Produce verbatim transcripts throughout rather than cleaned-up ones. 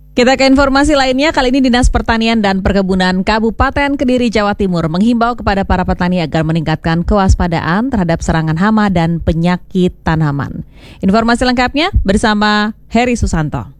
Kita ke informasi lainnya, kali ini Dinas Pertanian dan Perkebunan Kabupaten Kediri, Jawa Timur menghimbau kepada para petani agar meningkatkan kewaspadaan terhadap serangan hama dan penyakit tanaman. Informasi lengkapnya bersama Heri Susanto.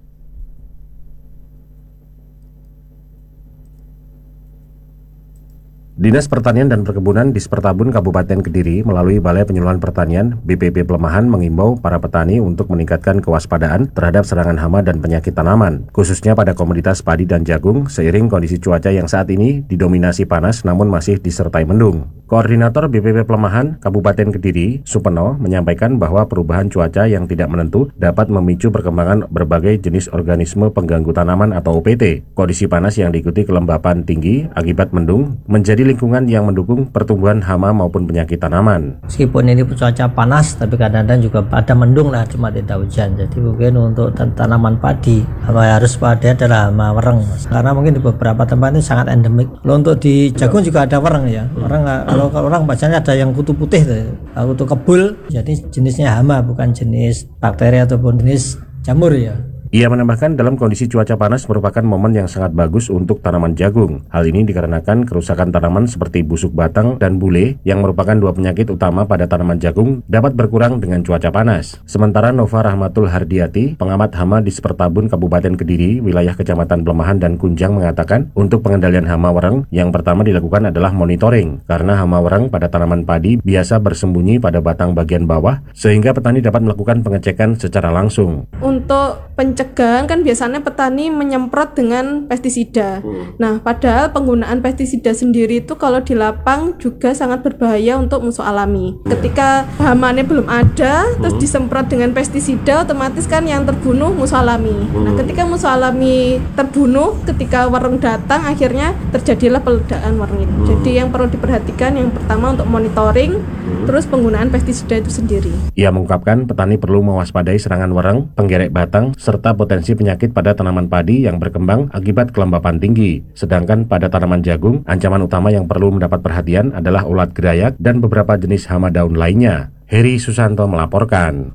Dinas Pertanian dan Perkebunan Dispertabun Kabupaten Kediri melalui Balai Penyuluhan Pertanian B P P Pelemahan mengimbau para petani untuk meningkatkan kewaspadaan terhadap serangan hama dan penyakit tanaman, khususnya pada komoditas padi dan jagung seiring kondisi cuaca yang saat ini didominasi panas namun masih disertai mendung. Koordinator B P P Pelemahan Kabupaten Kediri, Supeno, menyampaikan bahwa perubahan cuaca yang tidak menentu dapat memicu perkembangan berbagai jenis organisme pengganggu tanaman atau O P T. Kondisi panas yang diikuti kelembapan tinggi akibat mendung menjadi lingkungan yang mendukung pertumbuhan hama maupun penyakit tanaman. Meskipun ini cuaca panas, tapi kadang-kadang juga ada mendung lah, cuma tidak hujan. Jadi mungkin untuk tanaman padi, apa harus pada adalah hama wereng, karena mungkin di beberapa tempat itu sangat endemik. Kalau untuk di jagung juga ada wereng ya. Wereng kalau orang bacanya ada yang kutu putih, kutu kebul. Jadi jenisnya hama, bukan jenis bakteri ataupun jenis jamur ya. Ia menambahkan dalam kondisi cuaca panas merupakan momen yang sangat bagus untuk tanaman jagung. Hal ini dikarenakan kerusakan tanaman seperti busuk batang dan bule yang merupakan dua penyakit utama pada tanaman jagung dapat berkurang dengan cuaca panas. Sementara Nova Rahmatul Hardiati, pengamat hama di Dispertabun Kabupaten Kediri, wilayah Kecamatan Pelemahan dan Kunjang mengatakan untuk pengendalian hama wereng yang pertama dilakukan adalah monitoring, karena hama wereng pada tanaman padi biasa bersembunyi pada batang bagian bawah sehingga petani dapat melakukan pengecekan secara langsung. Untuk pencegahan kan biasanya petani menyemprot dengan pestisida. Hmm. Nah, padahal penggunaan pestisida sendiri itu kalau di lapang juga sangat berbahaya untuk musuh alami. Ketika hamanya belum ada, hmm. terus disemprot dengan pestisida, otomatis kan yang terbunuh musuh alami. Hmm. Nah, ketika musuh alami terbunuh, ketika wereng datang, akhirnya terjadilah peledaan wereng itu. Hmm. Jadi yang perlu diperhatikan yang pertama untuk monitoring, hmm. terus penggunaan pestisida itu sendiri. Ia mengungkapkan petani perlu mewaspadai serangan wereng, penggerek batang, serta potensi penyakit pada tanaman padi yang berkembang akibat kelembapan tinggi. Sedangkan pada tanaman jagung, ancaman utama yang perlu mendapat perhatian adalah ulat gerayak dan beberapa jenis hama daun lainnya. Heri Susanto melaporkan.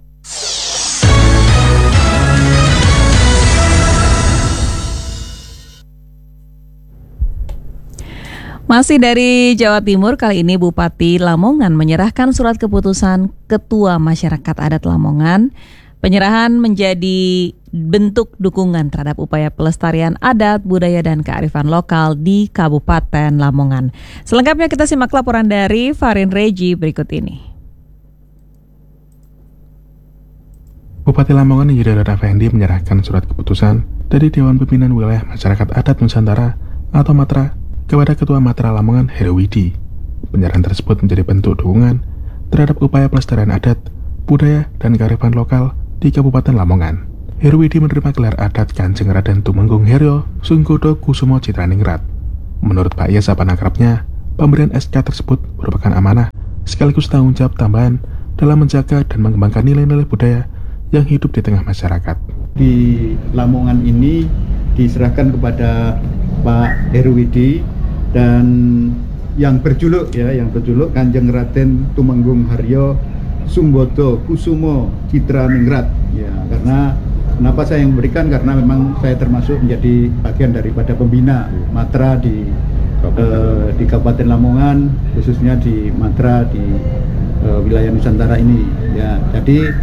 Masih dari Jawa Timur, kali ini Bupati Lamongan menyerahkan surat keputusan Ketua Masyarakat Adat Lamongan. Penyerahan menjadi bentuk dukungan terhadap upaya pelestarian adat, budaya, dan kearifan lokal di Kabupaten Lamongan. Selengkapnya kita simak laporan dari Farin Reji berikut ini. Bupati Lamongan Yudhoyono Effendi menyerahkan surat keputusan dari Dewan Pimpinan Wilayah Masyarakat Adat Nusantara atau Matra kepada Ketua Matra Lamongan Heruwidi. Penyerahan tersebut menjadi bentuk dukungan terhadap upaya pelestarian adat, budaya, dan kearifan lokal di Kabupaten Lamongan. Heruwidi menerima gelar adat Kanjeng Raden Tumenggung Heryo Sungkodo Kusumo Citraningrat. Menurut Pak Yes apa akrabnya, pemberian S K tersebut merupakan amanah sekaligus tanggung jawab tambahan dalam menjaga dan mengembangkan nilai-nilai budaya yang hidup di tengah masyarakat. Di Lamongan ini diserahkan kepada Pak Heruwidi dan yang berjuluk ya, yang berjuluk Kanjeng Raden Tumenggung Haryo Sungkodo Kusumo Citraningrat. Ya, karena kenapa saya yang memberikan, karena memang saya termasuk menjadi bagian daripada pembina Matra di eh, di Kabupaten Lamongan, khususnya di Matra di eh, wilayah Nusantara ini. Ya, jadi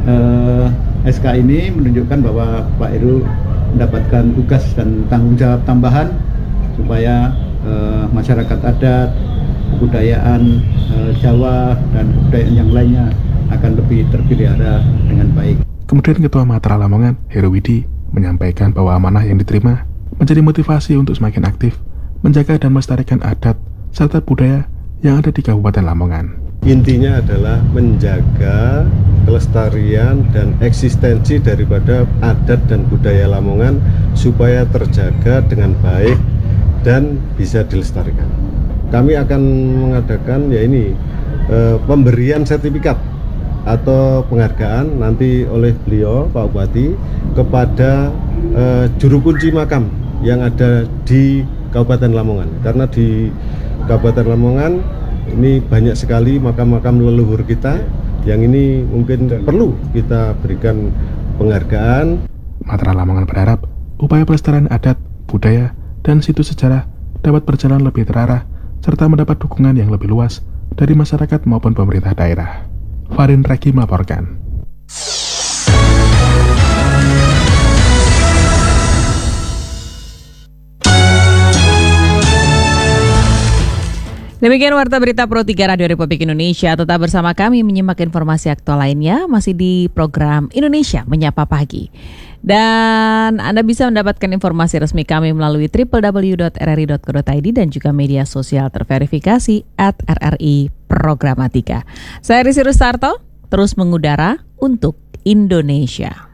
eh, S K ini menunjukkan bahwa Pak Heru mendapatkan tugas dan tanggung jawab tambahan supaya eh, masyarakat adat, kebudayaan eh, Jawa dan kebudayaan yang lainnya akan lebih terpelihara dengan baik. Kemudian Ketua Matra Lamongan Heruwidi menyampaikan bahwa amanah yang diterima menjadi motivasi untuk semakin aktif menjaga dan melestarikan adat serta budaya yang ada di Kabupaten Lamongan. Intinya adalah menjaga kelestarian dan eksistensi daripada adat dan budaya Lamongan supaya terjaga dengan baik dan bisa dilestarikan. Kami akan mengadakan ya ini eh, pemberian sertifikat atau penghargaan nanti oleh beliau Pak Bupati kepada eh, juru kunci makam yang ada di Kabupaten Lamongan, karena di Kabupaten Lamongan ini banyak sekali makam-makam leluhur kita yang ini mungkin perlu kita berikan penghargaan. Matra Lamongan berharap upaya pelestarian adat, budaya, dan situs sejarah dapat berjalan lebih terarah serta mendapat dukungan yang lebih luas dari masyarakat maupun pemerintah daerah. Farin Reki melaporkan. Demikian Warta Berita Pro tiga Radio Republik Indonesia. Tetap bersama kami menyimak informasi aktual lainnya masih di program Indonesia Menyapa Pagi. Dan Anda bisa mendapatkan informasi resmi kami melalui w w w dot r r i dot co dot i d dan juga media sosial terverifikasi at r r i programatika. Saya Risi Rustarto, terus mengudara untuk Indonesia.